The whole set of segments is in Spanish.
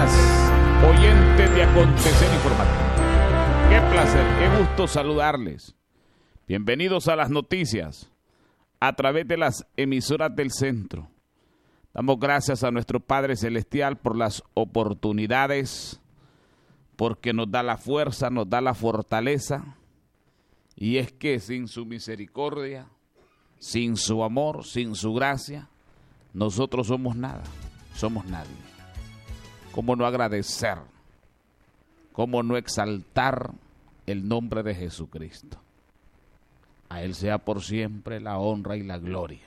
días, oyentes de Acontecer Informativo. Qué placer, qué gusto saludarles. Bienvenidos a las noticias a través de las emisoras del centro. Damos gracias a nuestro Padre Celestial por las oportunidades, porque nos da la fuerza, nos da la fortaleza. Y es que sin su misericordia, sin su amor, sin su gracia, nosotros somos nada, somos nadie. ¿Cómo no agradecer? ¿Cómo no exaltar el nombre de Jesucristo? A Él sea por siempre la honra y la gloria.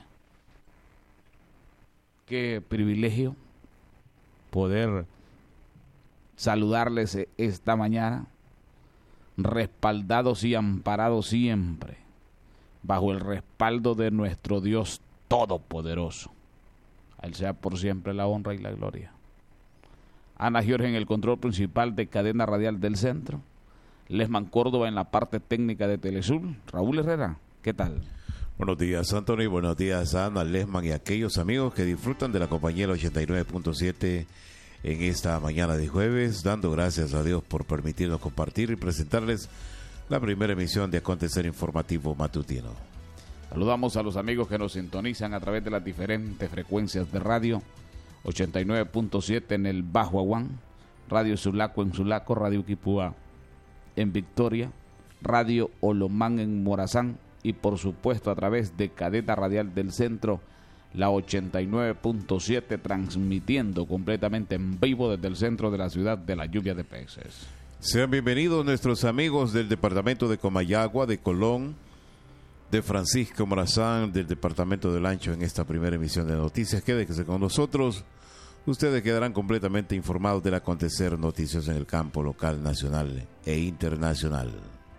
Qué privilegio poder saludarles esta mañana, respaldados y amparados siempre bajo el respaldo de nuestro Dios Todopoderoso. A Él sea por siempre la honra y la gloria. Ana Giorgio en el control principal de Cadena Radial del Centro. Lesman Córdoba en la parte técnica de Telesur. Raúl Herrera, ¿qué tal? Buenos días, Anthony. Buenos días, Ana, Lesman y aquellos amigos que disfrutan de la compañía 89.7 en esta mañana de jueves, dando gracias a Dios por permitirnos compartir y presentarles la primera emisión de Acontecer Informativo Matutino. Saludamos a los amigos que nos sintonizan a través de las diferentes frecuencias de radio. 89.7 en el Bajo Aguán, Radio Sulaco en Sulaco, Radio Quipúa en Victoria, Radio Olomán en Morazán y por supuesto a través de Cadena Radial del Centro, la 89.7, transmitiendo completamente en vivo desde el centro de la ciudad de la lluvia de peces. Sean bienvenidos nuestros amigos del departamento de Comayagua, de Colón, de Francisco Morazán, del departamento del Ancho en esta primera emisión de noticias. Quédense con nosotros. Ustedes quedarán completamente informados del acontecer noticias en el campo local, nacional e internacional.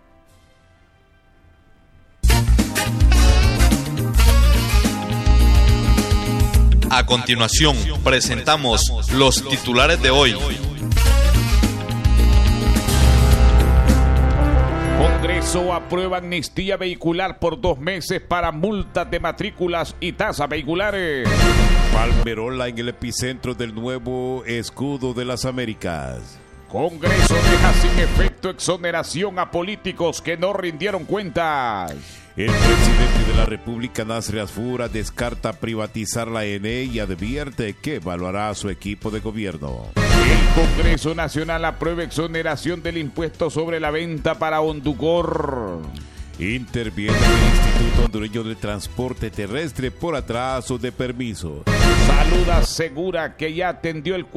A continuación, presentamos los titulares de hoy. Congreso aprueba amnistía vehicular por 2 meses para multas de matrículas y tasas vehiculares. Palmerola en el epicentro del nuevo escudo de las Américas. Congreso deja sin efecto exoneración a políticos que no rindieron cuentas. El presidente de la República, Nasser Asfura, descarta privatizar la ENE y advierte que evaluará a su equipo de gobierno. El Congreso Nacional aprueba exoneración del impuesto sobre la venta para Honducor. Interviene el Instituto Hondureño de Transporte Terrestre por atraso de permiso. Salud asegura que ya atendió el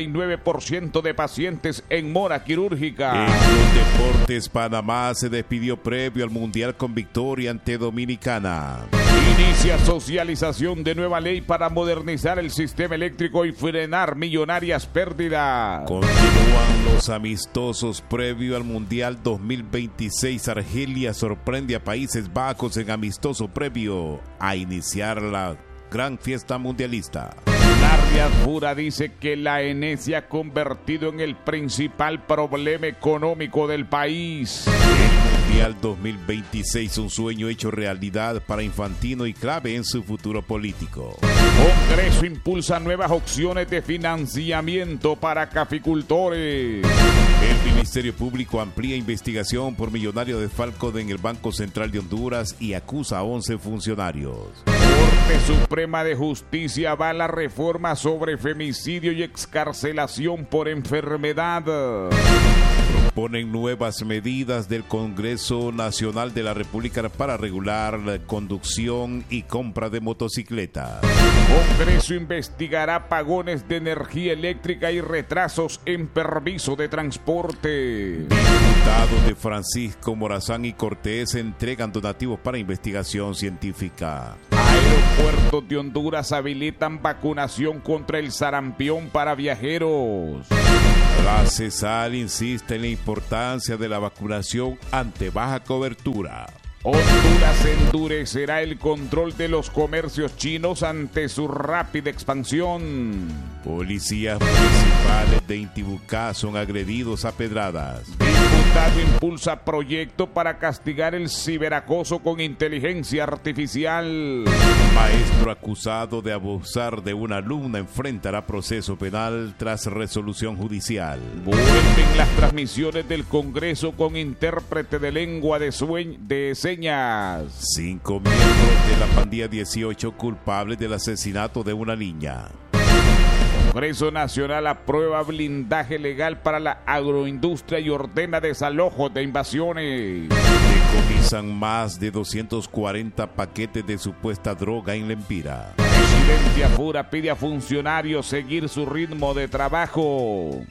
49% de pacientes en mora quirúrgica. En los deportes, Panamá se despidió previo al Mundial con victoria ante Dominicana. Inicia socialización de nueva ley para modernizar el sistema eléctrico y frenar millonarias pérdidas. Continúan los amistosos previo al Mundial 2026. Argelia sorprende a Países Bajos en amistoso previo a iniciar la gran fiesta mundialista. Larry Asfura dice que la ENE se ha convertido en el principal problema económico del país. El Mundial 2026, un sueño hecho realidad para Infantino y clave en su futuro político. Congreso impulsa nuevas opciones de financiamiento para caficultores. El Ministerio Público amplía investigación por millonario desfalco en el Banco Central de Honduras y acusa a 11 funcionarios. Corte Suprema de Justicia avala reforma sobre femicidio y excarcelación por enfermedad. Proponen nuevas medidas del Congreso Nacional de la República para regular la conducción y compra de motocicletas. Congreso investigará apagones de energía eléctrica y retrasos en permiso de transporte. Diputados de Francisco Morazán y Cortés entregan donativos para investigación científica. Aeropuertos de Honduras habilitan vacunación contra el sarampión para viajeros. La CESAL insiste en la importancia de la vacunación ante baja cobertura. Honduras endurecerá el control de los comercios chinos ante su rápida expansión. Policías municipales de Intibucá son agredidos a pedradas. Diputado impulsa proyecto para castigar el ciberacoso con inteligencia artificial. Maestro acusado de abusar de una alumna enfrentará proceso penal tras resolución judicial. Vuelven las transmisiones del Congreso con intérprete de lengua de señas. 5 miembros de la pandilla 18 culpables del asesinato de una niña. Congreso Nacional aprueba blindaje legal para la agroindustria y ordena desalojos de invasiones. Decomisan más de 240 paquetes de supuesta droga en Lempira. Presidente Afura pide a funcionarios seguir su ritmo de trabajo.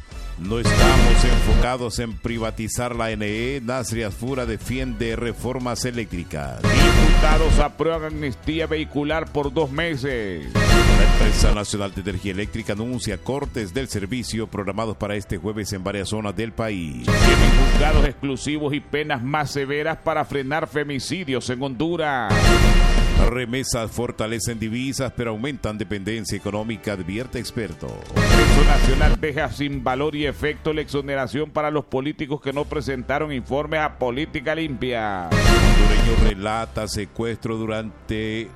No estamos enfocados en privatizar la NE. Nasri Afura defiende reformas eléctricas. Diputados aprueban amnistía vehicular por 2 meses. La Empresa Nacional de Energía Eléctrica anuncia cortes del servicio programados para este jueves en varias zonas del país. Tienen juzgados exclusivos y penas más severas para frenar femicidios en Honduras. Remesas fortalecen divisas pero aumentan dependencia económica, advierte experto. Congreso Nacional deja sin valor y efecto la exoneración para los políticos que no presentaron informes a Política Limpia. Hondureño relata secuestro durante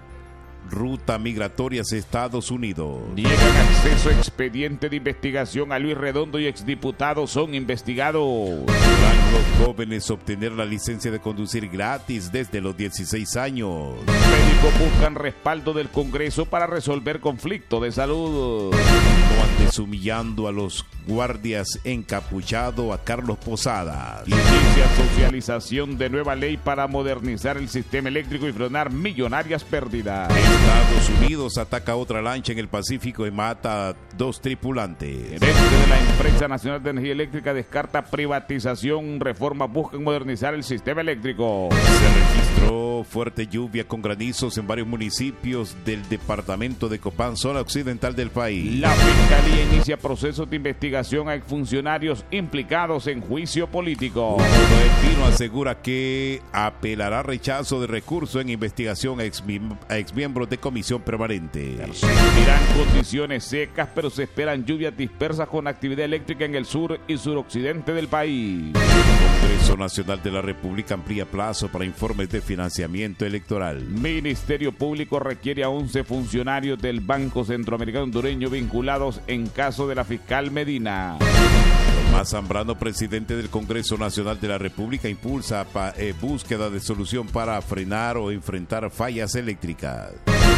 ruta migratoria hacia Estados Unidos. Niegan acceso a expediente de investigación a Luis Redondo y exdiputados son investigados. Podrán los jóvenes obtener la licencia de conducir gratis desde los 16 años. Médicos buscan respaldo del Congreso para resolver conflicto de salud. No andes humillando a los guardias encapuchado a Carlos Posada. Inicia socialización de nueva ley para modernizar el sistema eléctrico y frenar millonarias pérdidas. Estados Unidos ataca otra lancha en el Pacífico y mata a 2 tripulantes. Gerente de la Empresa Nacional de Energía Eléctrica descarta privatización. Reformas buscan modernizar el sistema eléctrico. Se registró fuerte lluvia con granizos en varios municipios del departamento de Copán, zona occidental del país. La Fiscalía inicia procesos de investigación a exfuncionarios implicados en juicio político. Florentino asegura que apelará rechazo de recurso en investigación a exmiembros de comisión permanente. Persistirán condiciones secas, pero se esperan lluvias dispersas con actividad eléctrica en el sur y suroccidente del país. El Congreso Nacional de la República amplía plazo para informes de financiamiento electoral. Ministerio Público requiere a 11 funcionarios del Banco Centroamericano Hondureño vinculados en caso de la fiscal Medina. Tomás Zambrano, presidente del Congreso Nacional de la República, impulsa búsqueda de solución para frenar o enfrentar fallas eléctricas.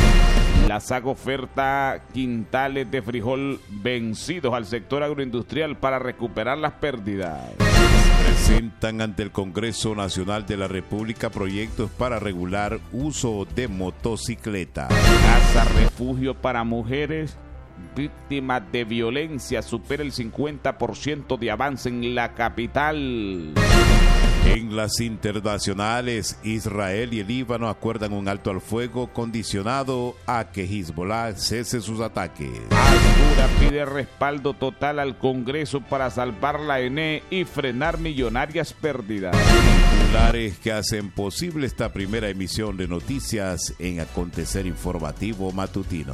La SAG oferta quintales de frijol vencidos al sector agroindustrial para recuperar las pérdidas. Presentan ante el Congreso Nacional de la República proyectos para regular uso de motocicleta. Casa refugio para mujeres víctimas de violencia supera el 50% de avance en la capital. En las internacionales, Israel y el Líbano acuerdan un alto al fuego condicionado a que Hezbollah cese sus ataques. Asura pide respaldo total al Congreso para salvar la ENE y frenar millonarias pérdidas. Titulares que hacen posible esta primera emisión de noticias en Acontecer Informativo Matutino.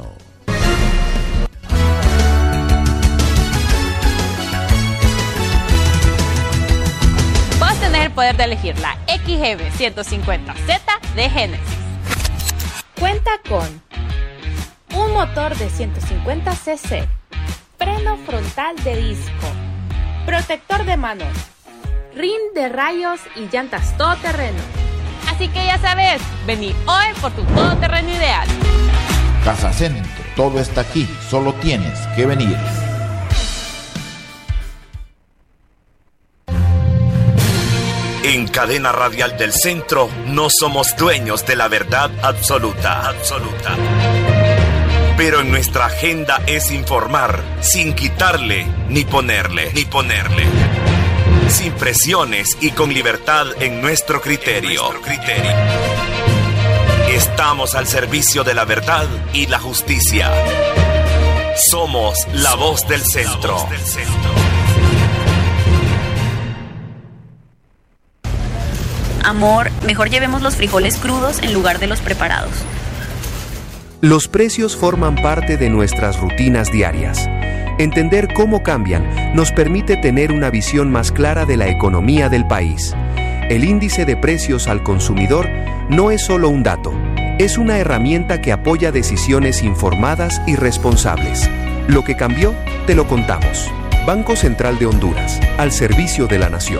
Tenés el poder de elegir la XGB 150Z de Genesis. Cuenta con un motor de 150 cc, freno frontal de disco, protector de manos, rin de rayos y llantas todoterreno. Así que ya sabes, vení hoy por tu todoterreno ideal. Casa Centro, todo está aquí, solo tienes que venir. En Cadena Radial del Centro no somos dueños de la verdad absoluta. Pero en nuestra agenda es informar sin quitarle ni ponerle. Sin presiones y con libertad en nuestro criterio. Estamos al servicio de la verdad y la justicia. Somos la voz del centro. Amor, mejor llevemos los frijoles crudos en lugar de los preparados. Los precios forman parte de nuestras rutinas diarias. Entender cómo cambian nos permite tener una visión más clara de la economía del país. El índice de precios al consumidor no es solo un dato, es una herramienta que apoya decisiones informadas y responsables. Lo que cambió, te lo contamos. Banco Central de Honduras, al servicio de la nación.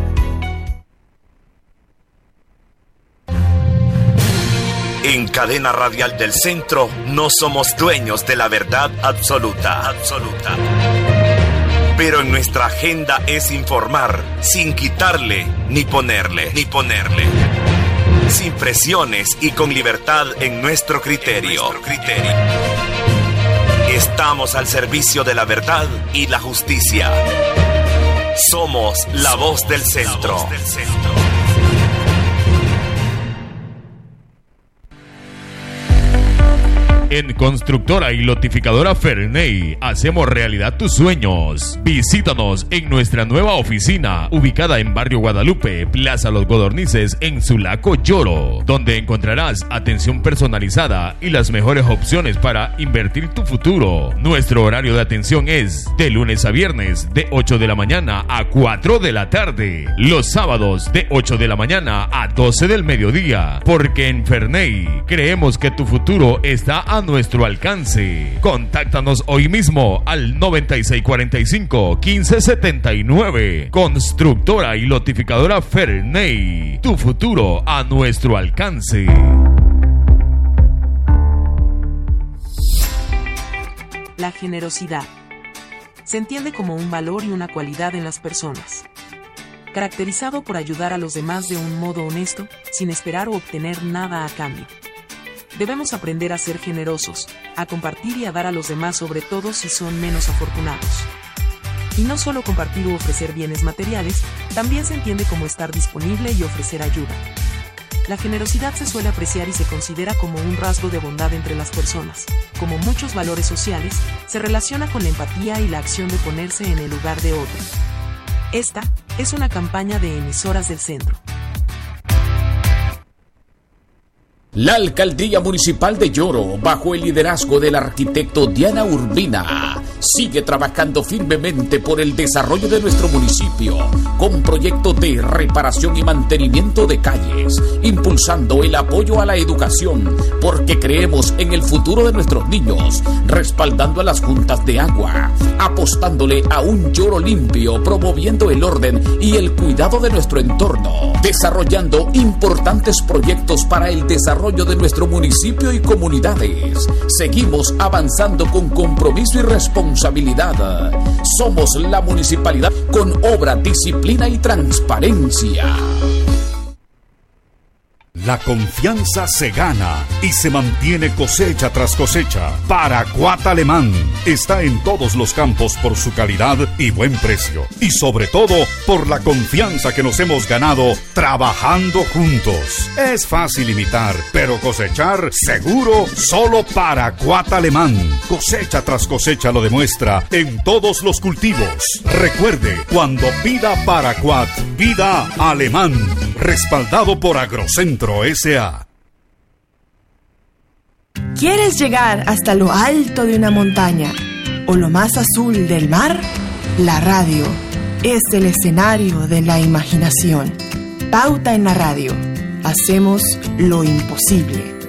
En Cadena Radial del Centro no somos dueños de la verdad absoluta. Pero en nuestra agenda es informar sin quitarle ni ponerle. Sin presiones y con libertad en nuestro criterio. Estamos al servicio de la verdad y la justicia. Somos la voz del centro. En Constructora y Lotificadora Ferney hacemos realidad tus sueños. Visítanos en nuestra nueva oficina ubicada en Barrio Guadalupe, Plaza Los Codornices, en Sulaco, Yoro, donde encontrarás atención personalizada y las mejores opciones para invertir tu futuro. Nuestro horario de atención es de lunes a viernes de 8 de la mañana a 4 de la tarde. Los sábados de 8 de la mañana a 12 del mediodía. Porque en Ferney creemos que tu futuro está a nuestro alcance. Contáctanos hoy mismo al 9645-1579. Constructora y Lotificadora Ferney. Tu futuro a nuestro alcance. La generosidad se entiende como un valor y una cualidad en las personas, caracterizado por ayudar a los demás de un modo honesto, sin esperar o obtener nada a cambio. Debemos aprender a ser generosos, a compartir y a dar a los demás, sobre todo si son menos afortunados. Y no solo compartir u ofrecer bienes materiales, también se entiende como estar disponible y ofrecer ayuda. La generosidad se suele apreciar y se considera como un rasgo de bondad entre las personas. Como muchos valores sociales, se relaciona con la empatía y la acción de ponerse en el lugar de otro. Esta es una campaña de Emisoras del Centro. La Alcaldía Municipal de Yoro, bajo el liderazgo del arquitecto Diana Urbina, sigue trabajando firmemente por el desarrollo de nuestro municipio, con proyectos de reparación y mantenimiento de calles, impulsando el apoyo a la educación, porque creemos en el futuro de nuestros niños, respaldando a las juntas de agua, apostándole a un Yoro limpio, promoviendo el orden y el cuidado de nuestro entorno, desarrollando importantes proyectos para el desarrollo de nuestro municipio y comunidades. Seguimos avanzando con compromiso y responsabilidad. Somos la municipalidad con obra, disciplina y transparencia. La confianza se gana y se mantiene cosecha tras cosecha. Paraquat Alemán está en todos los campos por su calidad y buen precio. Y sobre todo, por la confianza que nos hemos ganado trabajando juntos. Es fácil imitar, pero cosechar seguro solo Paraquat Alemán. Cosecha tras cosecha lo demuestra en todos los cultivos. Recuerde, cuando pida Paraquat, pida Alemán. Respaldado por Agrocentro S.A. ¿Quieres llegar hasta lo alto de una montaña o lo más azul del mar? La radio es el escenario de la imaginación. Pauta en la radio. Hacemos lo imposible.